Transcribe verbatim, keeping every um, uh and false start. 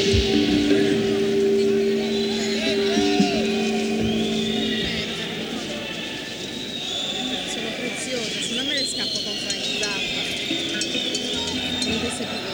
Sono preziose, se no me le scappo con Frank Zappa.